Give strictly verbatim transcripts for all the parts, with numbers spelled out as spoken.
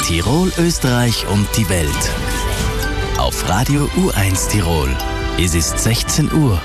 Tirol, Österreich und die Welt. Auf Radio U eins Tirol. Es ist sechzehn Uhr.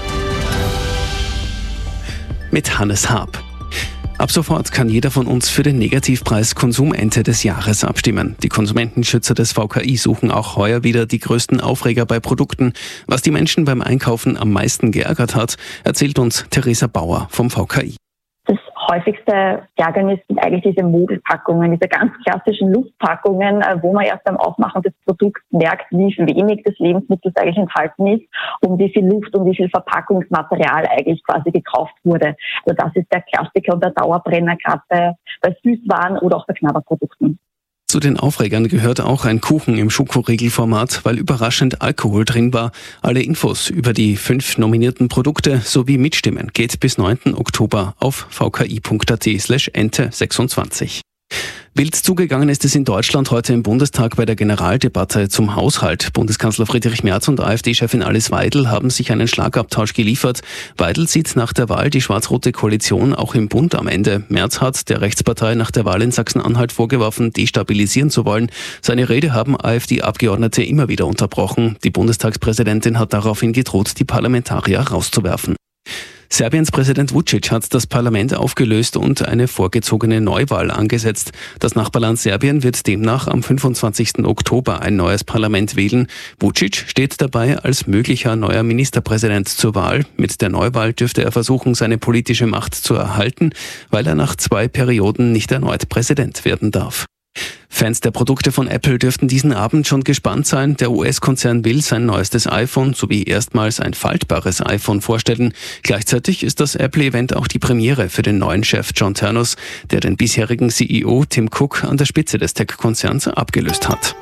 Mit Hannes Haab. Ab sofort kann jeder von uns für den Negativpreis Konsumente des Jahres abstimmen. Die Konsumentenschützer des V K I suchen auch heuer wieder die größten Aufreger bei Produkten. Was die Menschen beim Einkaufen am meisten geärgert hat, erzählt uns Theresa Bauer vom V K I. Das häufigste Ärgernis sind eigentlich diese Mogelpackungen, diese ganz klassischen Luftpackungen, wo man erst beim Aufmachen des Produkts merkt, wie wenig des Lebensmittels eigentlich enthalten ist und wie viel Luft und wie viel Verpackungsmaterial eigentlich quasi gekauft wurde. Also das ist der Klassiker und der Dauerbrenner, gerade bei, bei Süßwaren oder auch bei Knabberprodukten. Zu den Aufregern gehört auch ein Kuchen im Schokoriegelformat, weil überraschend Alkohol drin war. Alle Infos über die fünf nominierten Produkte sowie Mitstimmen geht bis neunten Oktober auf vki.at slash ente sechsundzwanzig. Wild zugegangen ist es in Deutschland heute im Bundestag bei der Generaldebatte zum Haushalt. Bundeskanzler Friedrich Merz und AfD-Chefin Alice Weidel haben sich einen Schlagabtausch geliefert. Weidel sieht nach der Wahl die schwarz-rote Koalition auch im Bund am Ende. Merz hat der Rechtspartei nach der Wahl in Sachsen-Anhalt vorgeworfen, destabilisieren zu wollen. Seine Rede haben AfD-Abgeordnete immer wieder unterbrochen. Die Bundestagspräsidentin hat daraufhin gedroht, die Parlamentarier rauszuwerfen. Serbiens Präsident Vučić hat das Parlament aufgelöst und eine vorgezogene Neuwahl angesetzt. Das Nachbarland Serbien wird demnach am fünfundzwanzigsten Oktober ein neues Parlament wählen. Vučić steht dabei als möglicher neuer Ministerpräsident zur Wahl. Mit der Neuwahl dürfte er versuchen, seine politische Macht zu erhalten, weil er nach zwei Perioden nicht erneut Präsident werden darf. Fans der Produkte von Apple dürften diesen Abend schon gespannt sein. Der U S-Konzern will sein neuestes iPhone sowie erstmals ein faltbares iPhone vorstellen. Gleichzeitig ist das Apple-Event auch die Premiere für den neuen Chef John Ternus, der den bisherigen C E O Tim Cook an der Spitze des Tech-Konzerns abgelöst hat.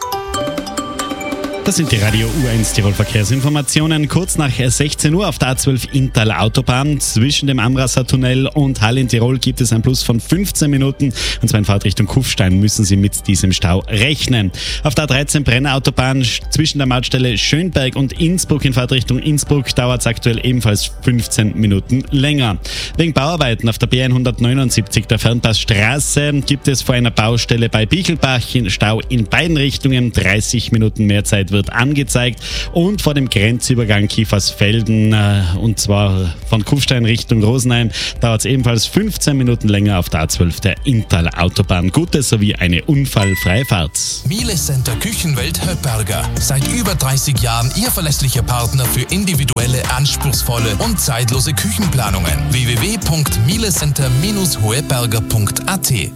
Das sind die Radio U eins Tirol Verkehrsinformationen. Kurz nach sechzehn Uhr auf der A zwölf Inntal Autobahn. Zwischen dem Amrasser Tunnel und Hall in Tirol gibt es ein Plus von fünfzehn Minuten. Und zwar in Fahrtrichtung Kufstein müssen Sie mit diesem Stau rechnen. Auf der A dreizehn Brenner Autobahn zwischen der Mautstelle Schönberg und Innsbruck in Fahrtrichtung Innsbruck dauert es aktuell ebenfalls fünfzehn Minuten länger. Wegen Bauarbeiten auf der B hundertneunundsiebzig der Fernpassstraße gibt es vor einer Baustelle bei Bichelbach Stau in beiden Richtungen. dreißig Minuten mehr Zeit wird angezeigt und vor dem Grenzübergang Kiefersfelden äh, und zwar von Kufstein Richtung Rosenheim dauert es ebenfalls fünfzehn Minuten länger auf der A zwölf der Inntal Autobahn. Gute sowie eine unfallfreie Fahrt. Miele Center Küchenwelt Höpberger. Seit über dreißig Jahren Ihr verlässlicher Partner für individuelle, anspruchsvolle und zeitlose Küchenplanungen. w w w punkt mielecenter höpberger punkt a t.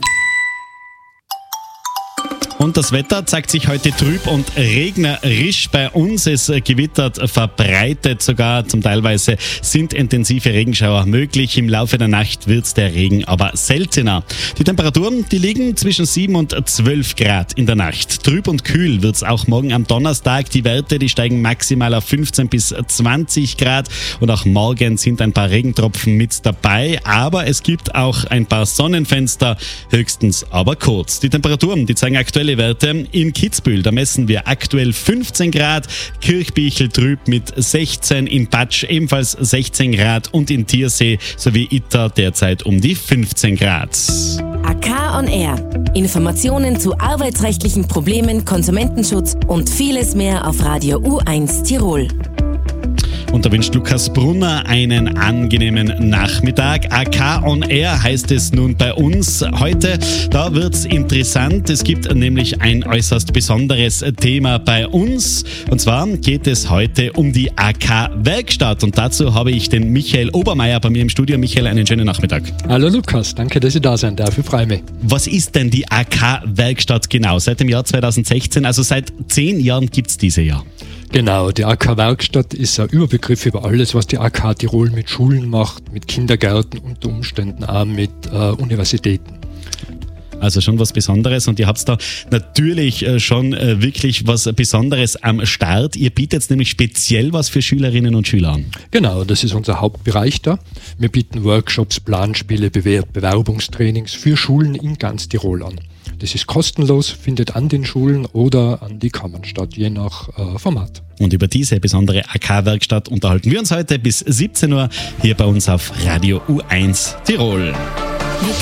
Und das Wetter zeigt sich heute trüb und regnerisch bei uns. Es gewittert verbreitet sogar. Zum Teilweise sind intensive Regenschauer möglich. Im Laufe der Nacht wird der Regen aber seltener. Die Temperaturen, die liegen zwischen sieben und zwölf Grad in der Nacht. Trüb und kühl wird es auch morgen am Donnerstag. Die Werte, die steigen maximal auf fünfzehn bis zwanzig Grad. Und auch morgen sind ein paar Regentropfen mit dabei. Aber es gibt auch ein paar Sonnenfenster, höchstens aber kurz. Die Temperaturen, die zeigen aktuelle Werte. In Kitzbühel, da messen wir aktuell fünfzehn Grad, Kirchbichel trüb mit sechzehn, in Patsch ebenfalls sechzehn Grad und in Tiersee sowie Itter derzeit um die fünfzehn Grad. A K on Air. Informationen zu arbeitsrechtlichen Problemen, Konsumentenschutz und vieles mehr auf Radio U eins Tirol. Und da wünscht Lukas Brunner einen angenehmen Nachmittag. A K on Air heißt es nun bei uns. Heute, da wird's interessant. Es gibt nämlich ein äußerst besonderes Thema bei uns. Und zwar geht es heute um die A K-Werkstatt. Und dazu habe ich den Michael Obermeier bei mir im Studio. Michael, einen schönen Nachmittag. Hallo Lukas, danke, dass ich da sein darf. Ich freue mich. Was ist denn die A K-Werkstatt genau? Seit dem Jahr zweitausendsechzehn, also seit zehn Jahren gibt's diese ja. Genau, die A K-Werkstatt ist ein Überbegriff über alles, was die A K Tirol mit Schulen macht, mit Kindergärten, unter Umständen auch mit äh, Universitäten. Also schon was Besonderes und ihr habt da natürlich schon wirklich was Besonderes am Start. Ihr bietet nämlich speziell was für Schülerinnen und Schüler an. Genau, das ist unser Hauptbereich da. Wir bieten Workshops, Planspiele, Bewer- Bewerbungstrainings für Schulen in ganz Tirol an. Das ist kostenlos, findet an den Schulen oder an die Kammern statt, je nach äh, Format. Und über diese besondere A K-Werkstatt unterhalten wir uns heute bis siebzehn Uhr hier bei uns auf Radio U eins Tirol.